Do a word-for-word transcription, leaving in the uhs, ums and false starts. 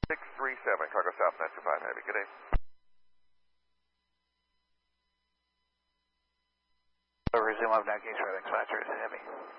six three seven, cargo south, nine two five, heavy. Good day. Resume of navigation, dispatcher is heavy.